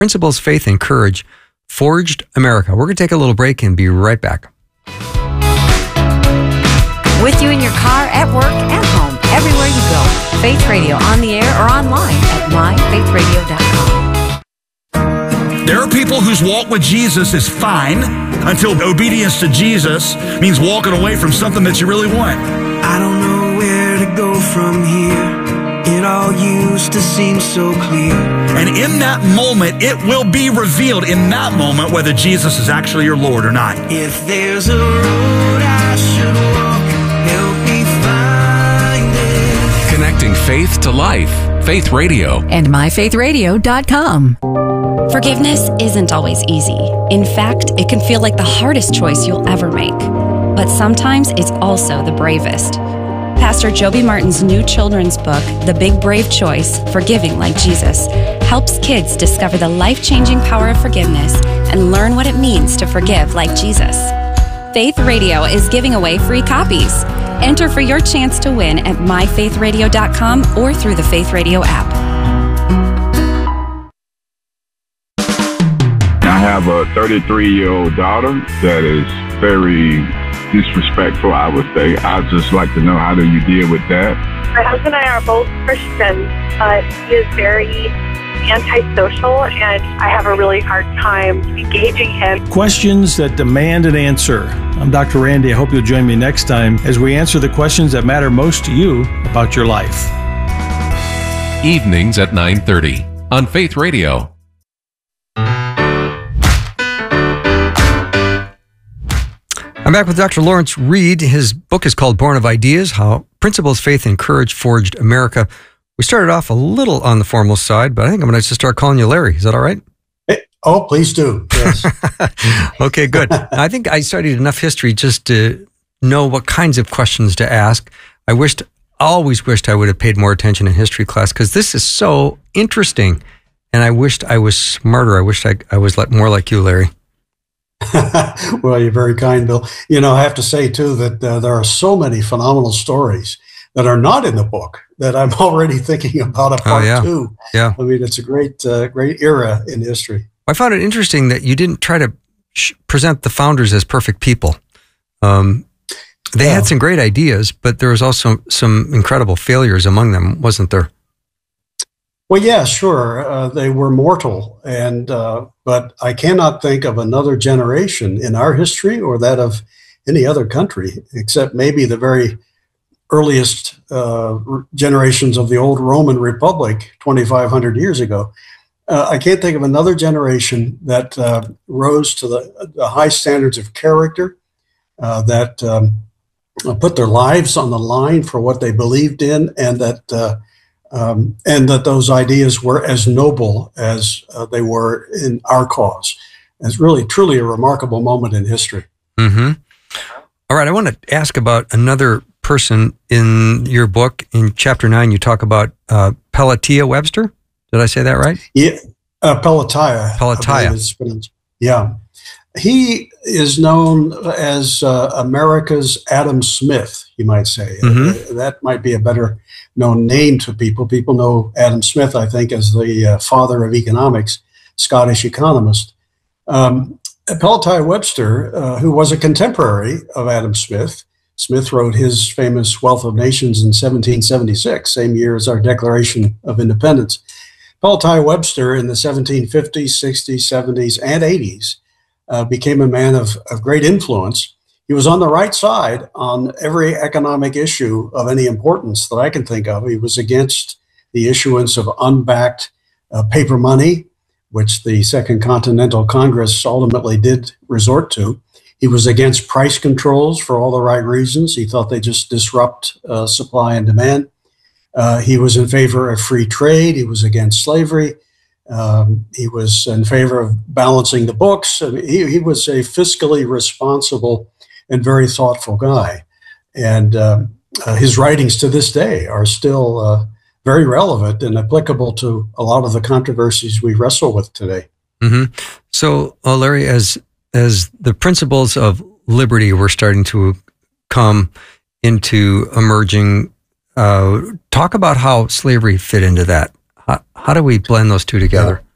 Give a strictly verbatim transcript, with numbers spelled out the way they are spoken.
Principles, Faith, and Courage Forged America. We're going to take a little break and be right back. With you in your car, at work, at home, everywhere you go. Faith Radio, on the air or online at my faith radio dot com. There are people whose walk with Jesus is fine until obedience to Jesus means walking away from something that you really want. I don't know where to go from here. It all used to seem so clear. And in that moment, it will be revealed in that moment whether Jesus is actually your Lord or not. If there's a road I should walk, help me find it. Connecting faith to life. Faith Radio. And my faith radio dot com. Forgiveness isn't always easy. In fact, it can feel like the hardest choice you'll ever make. But sometimes it's also the bravest. Pastor Joby Martin's new children's book, The Big Brave Choice, Forgiving Like Jesus, helps kids discover the life-changing power of forgiveness and learn what it means to forgive like Jesus. Faith Radio is giving away free copies. Enter for your chance to win at my faith radio dot com or through the Faith Radio app. I have a thirty-three-year-old daughter that is very disrespectful, I would say. I'd just like to know, how do you deal with that? My husband and I are both Christians, but he is very antisocial, and I have a really hard time engaging him. Questions that demand an answer. I'm Doctor Randy. I hope you'll join me next time as we answer the questions that matter most to you about your life. Evenings at nine thirty on Faith Radio. I'm back with Doctor Lawrence Reed. His book is called Born of Ideas, How Principles, Faith, and Courage Forged America. We started off a little on the formal side, but I think I'm going to just start calling you Larry. Is that all right? Hey, oh, please do. Yes. Okay, good. I think I studied enough history just to know what kinds of questions to ask. I wished, always wished I would have paid more attention in history class because this is so interesting. And I wished I was smarter. I wished I, I was like, more like you, Larry. Well, you're very kind, Bill. You know, I have to say, too, that uh, there are so many phenomenal stories that are not in the book that I'm already thinking about a part oh, yeah. two. Yeah. I mean, it's a great, uh, great era in history. I found it interesting that you didn't try to sh- present the founders as perfect people. Um, they yeah. had some great ideas, but there was also some incredible failures among them, wasn't there? Well, yeah, sure. Uh, they were mortal, and uh, but I cannot think of another generation in our history or that of any other country, except maybe the very earliest uh, generations of the old Roman Republic twenty-five hundred years ago. Uh, I can't think of another generation that uh, rose to the, the high standards of character, uh, that um, put their lives on the line for what they believed in, and that uh, Um, and that those ideas were as noble as uh, they were in our cause. It's really, truly a remarkable moment in history. Mm-hmm. All right, I want to ask about another person in your book. In chapter nine, you talk about uh, Pelatiah Webster. Did I say that right? Yeah, uh, Pelatiah. Pelatiah. Yeah. He is known as uh, America's Adam Smith, you might say. Mm-hmm. Uh, that might be a better known name to people. People know Adam Smith, I think, as the uh, father of economics, Scottish economist. Um, Pelatiah Webster, uh, who was a contemporary of Adam Smith, Smith wrote his famous Wealth of Nations in seventeen seventy-six, same year as our Declaration of Independence. Pelatiah Webster in the seventeen fifties, sixties, seventies, and eighties uh, became a man of, of great influence. He was on the right side on every economic issue of any importance that I can think of. He was against the issuance of unbacked uh, paper money, which the Second Continental Congress ultimately did resort to. He was against price controls for all the right reasons. He thought they just disrupt uh, supply and demand. Uh, he was in favor of free trade. He was against slavery. Um, he was in favor of balancing the books. I mean, he, he was a fiscally responsible and very thoughtful guy. And uh, uh, his writings to this day are still uh, very relevant and applicable to a lot of the controversies we wrestle with today. Mm-hmm. So, uh, Larry, as as the principles of liberty were starting to come into emerging, uh, talk about how slavery fit into that. How, how do we blend those two together?